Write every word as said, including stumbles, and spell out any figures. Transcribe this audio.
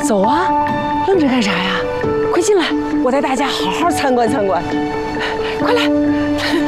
走啊，愣着干啥呀？快进来，我带大家好好参观参观。快来！